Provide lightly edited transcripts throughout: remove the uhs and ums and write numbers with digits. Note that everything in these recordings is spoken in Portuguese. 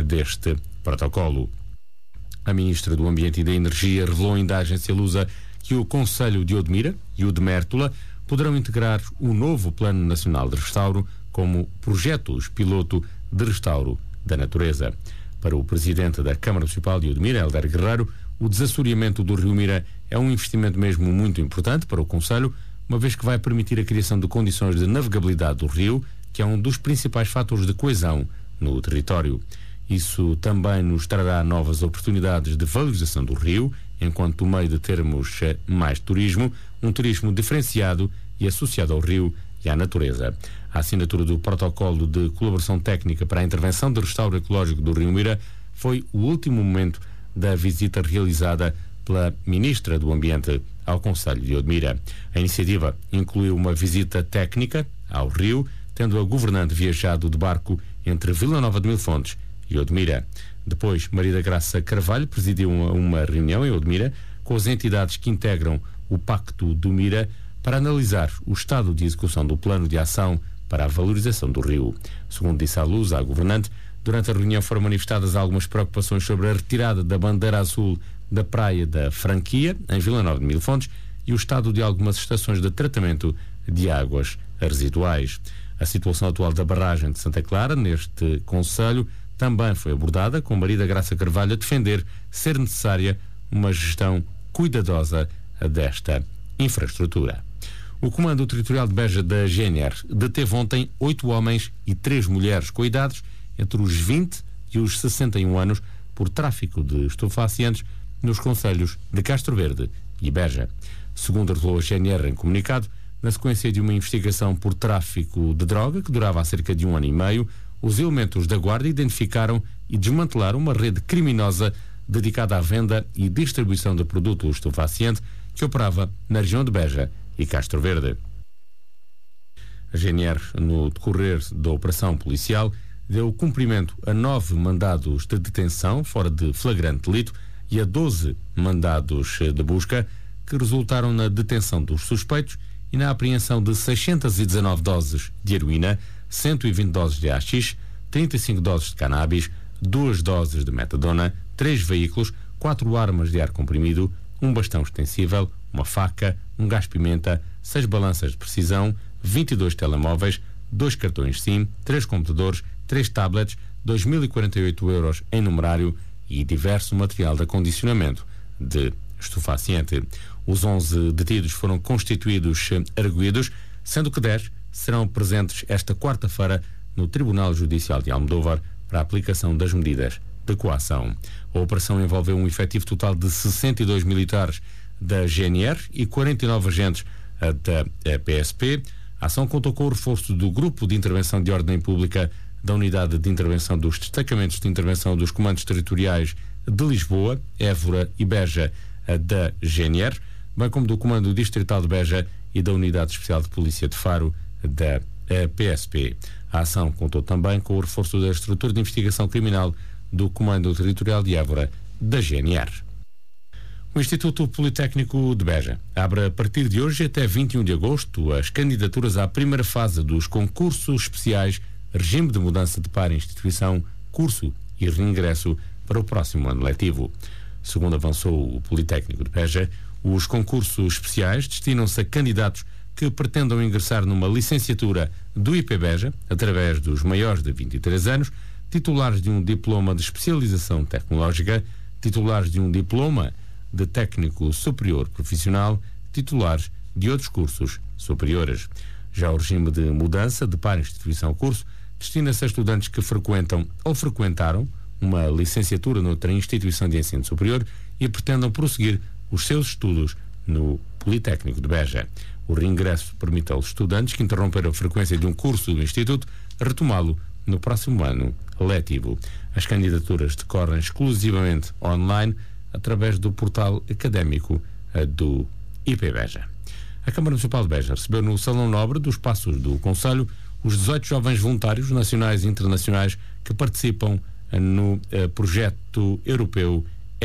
deste protocolo. A Ministra do Ambiente e da Energia revelou ainda à agência Lusa que o Concelho de Odmira e o de Mértola poderão integrar o novo Plano Nacional de Restauro como projetos piloto de restauro da natureza. Para o Presidente da Câmara Municipal de Odmira, Helder Guerreiro, o desassoreamento do Rio Mira é um investimento mesmo muito importante para o Concelho, uma vez que vai permitir a criação de condições de navegabilidade do rio, que é um dos principais fatores de coesão no território. Isso também nos trará novas oportunidades de valorização do rio, enquanto no meio de termos mais turismo, um turismo diferenciado e associado ao rio e à natureza. A assinatura do protocolo de colaboração técnica para a intervenção de restauro ecológico do Rio Mira foi o último momento da visita realizada pela Ministra do Ambiente ao Concelho de Odmira. A iniciativa incluiu uma visita técnica ao rio, tendo a governante viajado de barco entre Vila Nova de Mil Fontes e Odmira. Depois, Maria da Graça Carvalho presidiu uma reunião em Odmira com as entidades que integram o Pacto do Mira para analisar o estado de execução do plano de ação para a valorização do rio. Segundo disse à Luz, a governante, durante a reunião foram manifestadas algumas preocupações sobre a retirada da bandeira azul da praia da Franquia, em Vila Nova de Mil Fontes, e o estado de algumas estações de tratamento de águas residuais. A situação atual da barragem de Santa Clara, neste concelho, também foi abordada, com Maria da Graça Carvalho a defender ser necessária uma gestão cuidadosa desta infraestrutura. O Comando Territorial de Beja da GNR deteve ontem 8 homens e 3 mulheres com idades entre os 20 e os 61 anos por tráfico de estupefacientes nos concelhos de Castro Verde e Beja. Segundo revelou a GNR em comunicado, na sequência de uma investigação por tráfico de droga que durava há cerca de 1 ano e meio, os elementos da Guarda identificaram e desmantelaram uma rede criminosa dedicada à venda e distribuição de produto estupefaciente que operava na região de Beja e Castro Verde. A GNR, no decorrer da operação policial, deu cumprimento a 9 mandados de detenção fora de flagrante delito e a 12 mandados de busca que resultaram na detenção dos suspeitos e na apreensão de 619 doses de heroína, 120 doses de haxixe, 35 doses de cannabis, 2 doses de metadona, 3 veículos, 4 armas de ar comprimido, um bastão extensível, uma faca, um gás-pimenta, 6 balanças de precisão, 22 telemóveis, 2 cartões SIM, 3 computadores, 3 tablets, 2.048 euros em numerário e diverso material de acondicionamento de estupefaciente. Os 11 detidos foram constituídos arguidos, sendo que 10 serão presentes esta quarta-feira no Tribunal Judicial de Almodóvar para a aplicação das medidas de coação. A operação envolveu um efetivo total de 62 militares da GNR e 49 agentes da PSP. A ação contou com o reforço do Grupo de Intervenção de Ordem Pública da Unidade de Intervenção dos Destacamentos de Intervenção dos Comandos Territoriais de Lisboa, Évora e Beja da GNR, bem como do Comando Distrital de Beja e da Unidade Especial de Polícia de Faro da PSP. A ação contou também com o reforço da estrutura de investigação criminal do Comando Territorial de Évora da GNR. O Instituto Politécnico de Beja abre a partir de hoje até 21 de agosto as candidaturas à primeira fase dos concursos especiais Regime de Mudança de Par em Instituição, Curso e Reingresso para o próximo ano letivo. Segundo avançou o Politécnico de Beja, os concursos especiais destinam-se a candidatos que pretendam ingressar numa licenciatura do IP Beja, através dos maiores de 23 anos, titulares de um diploma de especialização tecnológica, titulares de um diploma de técnico superior profissional, titulares de outros cursos superiores. Já o regime de mudança de par instituição curso destina-se a estudantes que frequentam ou frequentaram uma licenciatura noutra instituição de ensino superior e pretendam prosseguir os seus estudos no Politécnico de Beja. O reingresso permite aos estudantes que interromperam a frequência de um curso do Instituto retomá-lo no próximo ano letivo. As candidaturas decorrem exclusivamente online através do portal académico do IP Beja. A Câmara Municipal de Beja recebeu no Salão Nobre dos Passos do Concelho os 18 jovens voluntários nacionais e internacionais que participam no projeto europeu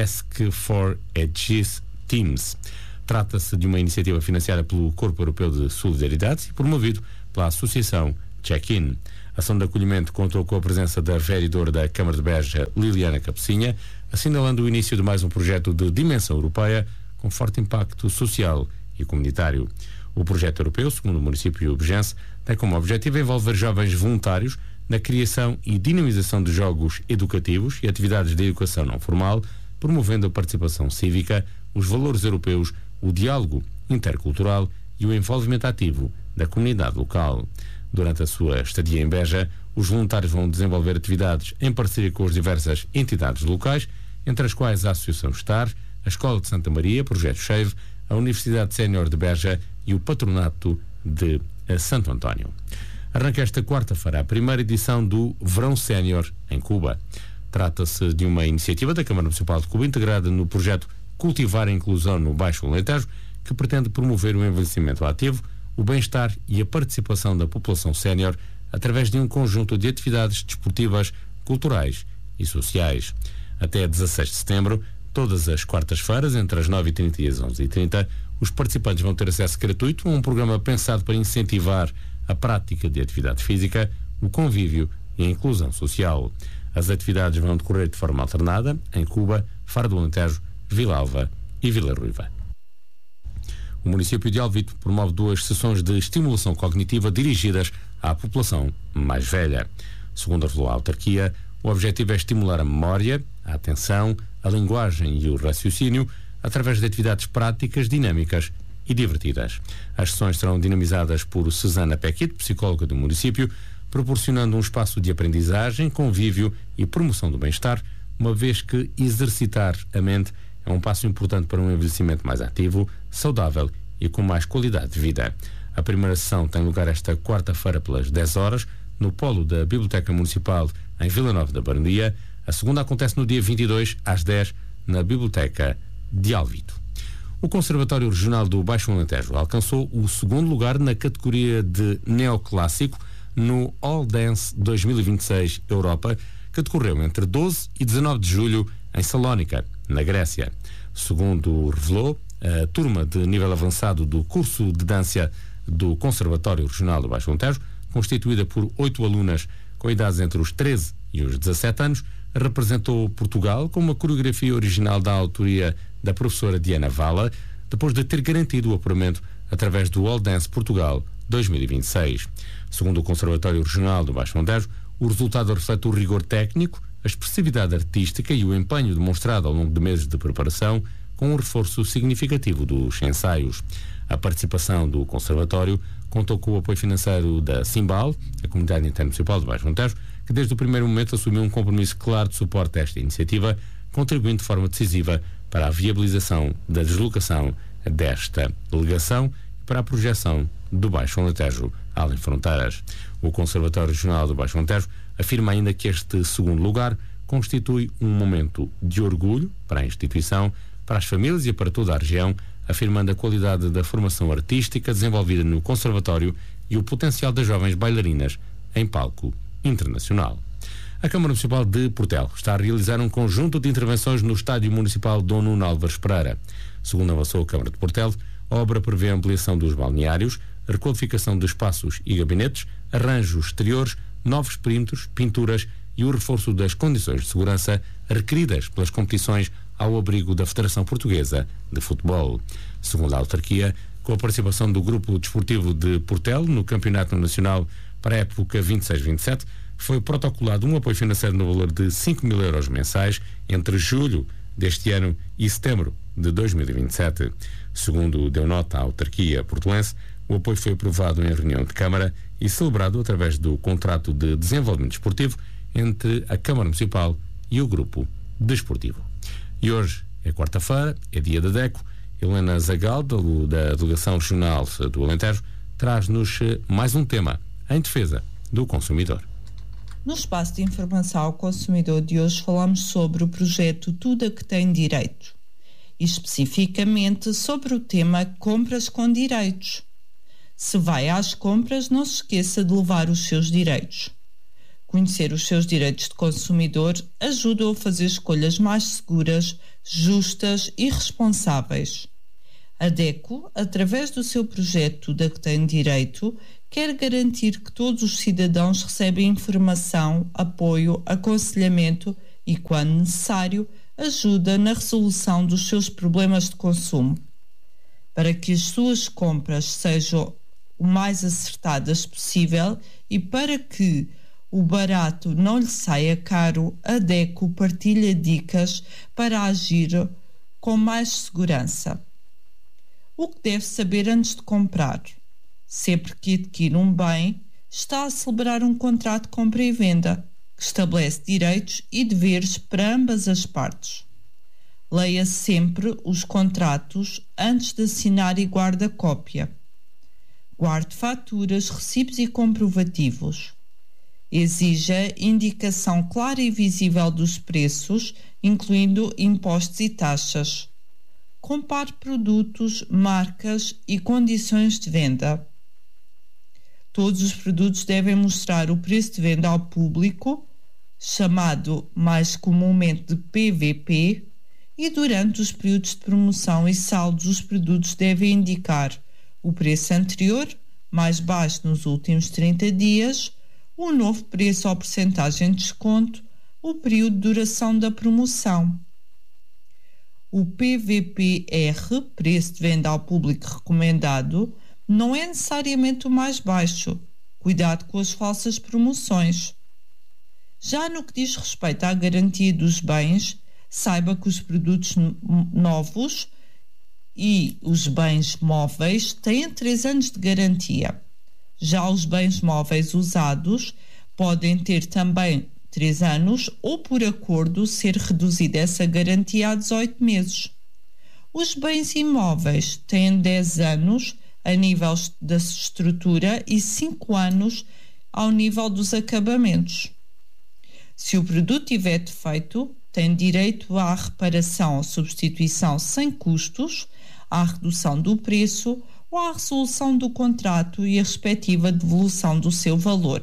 ESC4EGIS Teams. Trata-se de uma iniciativa financiada pelo Corpo Europeu de Solidariedade e promovido pela Associação Check-in. A ação de acolhimento contou com a presença da vereadora da Câmara de Beja, Liliana Capecinha, assinalando o início de mais um projeto de dimensão europeia com forte impacto social e comunitário. O projeto europeu, segundo o município bejense, tem como objetivo envolver jovens voluntários na criação e dinamização de jogos educativos e atividades de educação não formal, promovendo a participação cívica, os valores europeus, o diálogo intercultural e o envolvimento ativo da comunidade local. Durante a sua estadia em Beja, os voluntários vão desenvolver atividades em parceria com as diversas entidades locais, entre as quais a Associação Estar, a Escola de Santa Maria, Projeto Chave, a Universidade Sénior de Beja e o Patronato de Santo António. Arranca esta quarta-feira a primeira edição do Verão Sénior em Cuba. Trata-se de uma iniciativa da Câmara Municipal de Cuba integrada no projeto Cultivar a Inclusão no Baixo Alentejo, que pretende promover o envelhecimento ativo, o bem-estar e a participação da população sénior através de um conjunto de atividades desportivas, culturais e sociais. Até 16 de setembro, todas as quartas-feiras, entre as 9h30 e as 11h30, os participantes vão ter acesso gratuito a um programa pensado para incentivar a prática de atividade física, o convívio e a inclusão social. As atividades vão decorrer de forma alternada em Cuba, Faro do Alentejo, Vila Alva e Vila Ruiva. O município de Alvito promove 2 sessões de estimulação cognitiva dirigidas à população mais velha. Segundo revelou a autarquia, o objetivo é estimular a memória, a atenção, a linguagem e o raciocínio através de atividades práticas, dinâmicas e divertidas. As sessões serão dinamizadas por Susana Pequito, psicóloga do município, proporcionando um espaço de aprendizagem, convívio e promoção do bem-estar, uma vez que exercitar a mente é um passo importante para um envelhecimento mais ativo, saudável e com mais qualidade de vida. A primeira sessão tem lugar esta quarta-feira pelas 10 horas, no polo da Biblioteca Municipal em Vila Nova da Baronia. A segunda acontece no dia 22, às 10, na Biblioteca de Alvito. O Conservatório Regional do Baixo Alentejo alcançou o segundo lugar na categoria de neoclássico no All Dance 2026 Europa, que decorreu entre 12 e 19 de julho em Salónica, na Grécia. Segundo revelou a turma de nível avançado do curso de dança do Conservatório Regional do Baixo Alentejo, constituída por 8 alunas com idades entre os 13 e os 17 anos, representou Portugal com uma coreografia original da autoria da professora Diana Vala, depois de ter garantido o apuramento através do All Dance Portugal 2026. Segundo o Conservatório Regional do Baixo Alentejo, o resultado reflete o rigor técnico, a expressividade artística e o empenho demonstrado ao longo de meses de preparação, com um reforço significativo dos ensaios. A participação do Conservatório contou com o apoio financeiro da Simbal, a Comunidade Intermunicipal do Baixo Alentejo, que desde o primeiro momento assumiu um compromisso claro de suporte a esta iniciativa, contribuindo de forma decisiva para a viabilização da deslocação desta delegação e para a projeção do Baixo Alentejo além fronteiras. O Conservatório Regional do Baixo Alentejo afirma ainda que este segundo lugar constitui um momento de orgulho para a instituição, para as famílias e para toda a região, afirmando a qualidade da formação artística desenvolvida no Conservatório e o potencial das jovens bailarinas em palco internacional. A Câmara Municipal de Portel está a realizar um conjunto de intervenções no Estádio Municipal Dom Nuno Álvares Pereira. Segundo avançou a Câmara de Portel, a obra prevê a ampliação dos balneários, a requalificação de espaços e gabinetes, arranjos exteriores, novos perímetros, pinturas e o reforço das condições de segurança requeridas pelas competições ao abrigo da Federação Portuguesa de Futebol. Segundo a autarquia, com a participação do Grupo Desportivo de Portel no Campeonato Nacional para a época 26-27, foi protocolado um apoio financeiro no valor de 5 mil euros mensais entre julho deste ano e setembro de 2027. Segundo deu nota à autarquia portuense, o apoio foi aprovado em reunião de Câmara e celebrado através do contrato de desenvolvimento desportivo entre a Câmara Municipal e o Grupo Desportivo. E hoje é quarta-feira, é dia da DECO. Helena Zagal, da Delegação Regional do Alentejo, traz-nos mais um tema em defesa do consumidor. No espaço de informação ao consumidor de hoje falamos sobre o projeto Tudo a que tem direito e especificamente sobre o tema compras com direitos. Se vai às compras, não se esqueça de levar os seus direitos. Conhecer os seus direitos de consumidor ajuda-o a fazer escolhas mais seguras, justas e responsáveis. A DECO, através do seu projeto Tudo a que tem direito, quer garantir que todos os cidadãos recebem informação, apoio, aconselhamento e, quando necessário, ajuda na resolução dos seus problemas de consumo. Para que as suas compras sejam o mais acertadas possível e para que o barato não lhe saia caro, a DECO partilha dicas para agir com mais segurança. O que deve saber antes de comprar? Sempre que adquire um bem, está a celebrar um contrato de compra e venda, que estabelece direitos e deveres para ambas as partes. Leia sempre os contratos antes de assinar e guarde a cópia. Guarde faturas, recibos e comprovativos. Exija indicação clara e visível dos preços, incluindo impostos e taxas. Compare produtos, marcas e condições de venda. Todos os produtos devem mostrar o preço de venda ao público, chamado mais comumente de PVP, e durante os períodos de promoção e saldos os produtos devem indicar o preço anterior, mais baixo nos últimos 30 dias, o novo preço ou percentagem de desconto, o período de duração da promoção. O PVPR, preço de venda ao público recomendado, não é necessariamente o mais baixo. Cuidado com as falsas promoções. Já no que diz respeito à garantia dos bens, saiba que os produtos novos e os bens móveis têm 3 anos de garantia. Já os bens móveis usados podem ter também 3 anos ou, por acordo, ser reduzida essa garantia a 18 meses. Os bens imóveis têm 10 anos a nível da estrutura e 5 anos ao nível dos acabamentos. Se o produto tiver defeito, tem direito à reparação ou substituição sem custos, à redução do preço ou à resolução do contrato e a respectiva devolução do seu valor.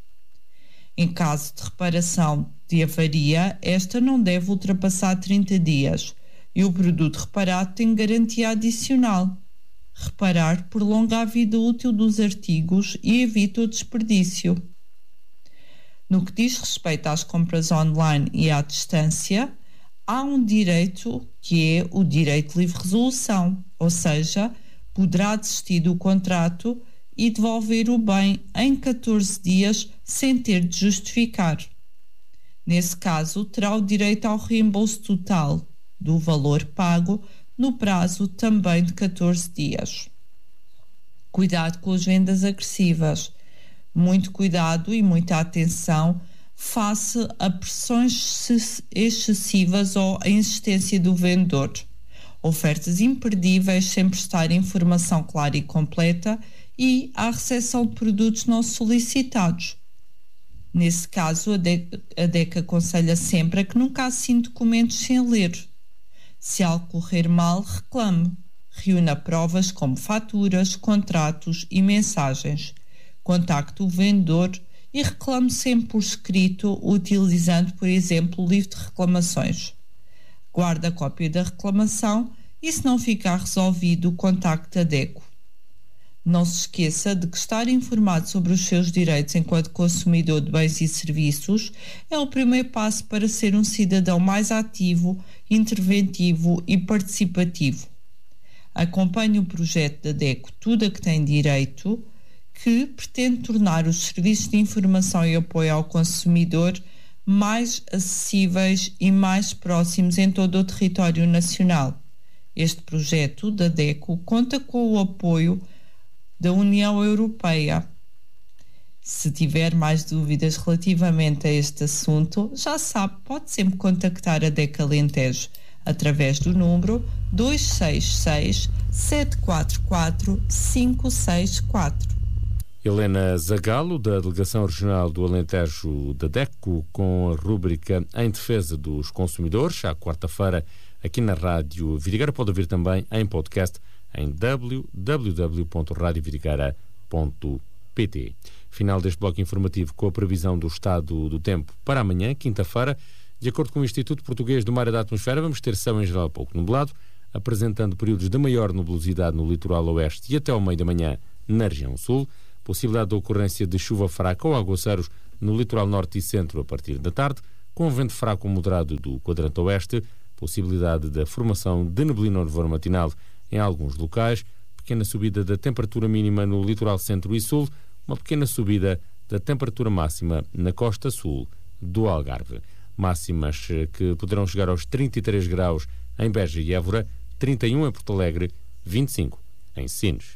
Em caso de reparação de avaria, esta não deve ultrapassar 30 dias e o produto reparado tem garantia adicional. Reparar prolonga a vida útil dos artigos e evita o desperdício. No que diz respeito às compras online e à distância, há um direito que é o direito de livre resolução, ou seja, poderá desistir do contrato e devolver o bem em 14 dias sem ter de justificar. Nesse caso, terá o direito ao reembolso total do valor pago no prazo também de 14 dias. Cuidado com as vendas agressivas. Muito cuidado e muita atenção face a pressões excessivas ou a insistência do vendedor. Ofertas imperdíveis sem prestar informação clara e completa e a recepção de produtos não solicitados. Nesse caso, a DEC aconselha sempre a que nunca assine documentos sem ler. Se algo correr mal, reclame. Reúna provas como faturas, contratos e mensagens. Contacte o vendedor e reclame sempre por escrito, utilizando, por exemplo, o livro de reclamações. Guarde a cópia da reclamação e, se não ficar resolvido, contacte a DECO. Não se esqueça de que estar informado sobre os seus direitos enquanto consumidor de bens e serviços é o primeiro passo para ser um cidadão mais ativo, interventivo e participativo. Acompanhe o projeto da DECO Tudo a que tem direito, que pretende tornar os serviços de informação e apoio ao consumidor mais acessíveis e mais próximos em todo o território nacional. Este projeto da DECO conta com o apoio da União Europeia. Se tiver mais dúvidas relativamente a este assunto, já sabe, pode sempre contactar a DECO Alentejo através do número 266 744 564. Helena Zagalo, da Delegação Regional do Alentejo da DECO, com a rúbrica Em Defesa dos Consumidores, à quarta-feira, aqui na Rádio Vidigueira. Pode ouvir também em podcast em www.radiovidigueira.pt. Final deste bloco informativo com a previsão do estado do tempo para amanhã, quinta-feira. De acordo com o Instituto Português do Mar e da Atmosfera, vamos ter céu em geral pouco nublado, apresentando períodos de maior nubosidade no litoral oeste e até ao meio da manhã na região sul. possibilidade de ocorrência de chuva fraca ou aguaceiros no litoral norte e centro a partir da tarde, com vento fraco ou moderado do quadrante oeste, possibilidade da formação de neblina ou nevoeiro matinal em alguns locais, pequena subida da temperatura mínima no litoral centro e sul, uma pequena subida da temperatura máxima na costa sul do Algarve. Máximas que poderão chegar aos 33 graus em Beja e Évora, 31 em Porto Alegre, 25 em Sines.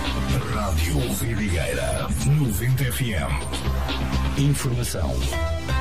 Rádio Vidigueira 90 FM. Informação